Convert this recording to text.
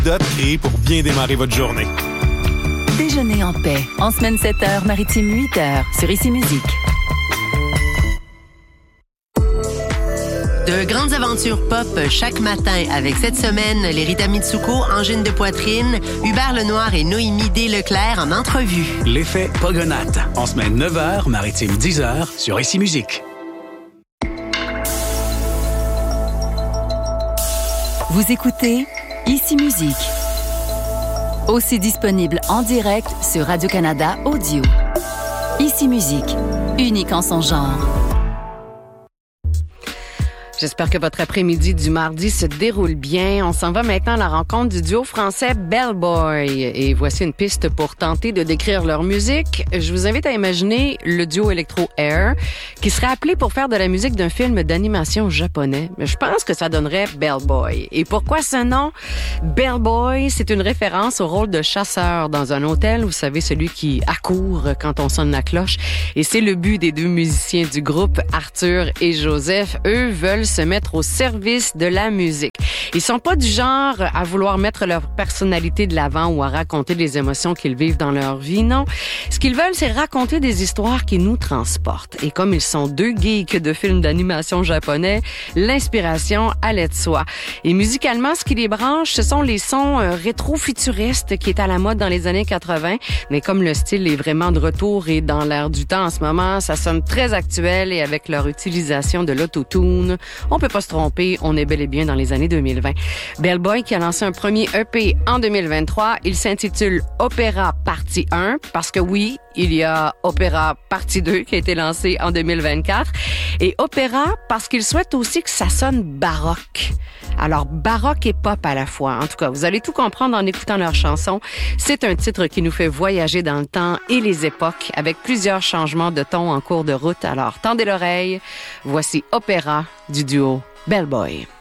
créé pour bien démarrer votre journée. Déjeuner en paix. En semaine 7h, maritime 8h, sur Ici Musique. De grandes aventures pop chaque matin avec cette semaine les Rita Mitsuko, Angine de Poitrine, Hubert Lenoir et Noémie D. Leclerc en entrevue. L'effet Pogonate. En semaine 9h, maritime 10h, sur Ici Musique. Vous écoutez Ici Musique. Aussi disponible en direct sur Radio-Canada Audio. Ici Musique, unique en son genre. J'espère que votre après-midi du mardi se déroule bien. On s'en va maintenant à la rencontre du duo français Bellboy. Et voici une piste pour tenter de décrire leur musique. Je vous invite à imaginer le duo Electro-Air qui serait appelé pour faire de la musique d'un film d'animation japonais. Je pense que ça donnerait Bellboy. Et pourquoi ce nom? Bellboy, c'est une référence au rôle de chasseur dans un hôtel. Vous savez, celui qui accourt quand on sonne la cloche. Et c'est le but des deux musiciens du groupe, Arthur et Joseph. Eux veulent se mettre au service de la musique. Ils sont pas du genre à vouloir mettre leur personnalité de l'avant ou à raconter des émotions qu'ils vivent dans leur vie, non. Ce qu'ils veulent, c'est raconter des histoires qui nous transportent. Et comme ils sont deux geeks de films d'animation japonais, l'inspiration allait de soi. Et musicalement, ce qui les branche, ce sont les sons rétro-futuristes qui est à la mode dans les années 80. Mais comme le style est vraiment de retour et dans l'air du temps en ce moment, ça sonne très actuel et avec leur utilisation de l'autotune, on peut pas se tromper, on est bel et bien dans les années 2020. Bellboy qui a lancé un premier EP en 2023, il s'intitule Opéra Partie 1 parce que oui, il y a Opéra Partie 2 qui a été lancé en 2024 et Opéra parce qu'il souhaite aussi que ça sonne baroque. Alors, baroque et pop à la fois. En tout cas, vous allez tout comprendre en écoutant leurs chansons. C'est un titre qui nous fait voyager dans le temps et les époques avec plusieurs changements de ton en cours de route. Alors, tendez l'oreille. Voici Opéra du duo Bellboy.